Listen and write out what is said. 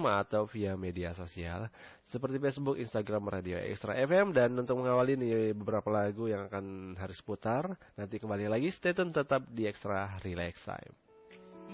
atau via media sosial seperti Facebook, Instagram, Radio Extra FM. Dan untuk mengawali nih beberapa lagu yang akan harus putar, nanti kembali lagi stay tune tetap di Extra Relax Time.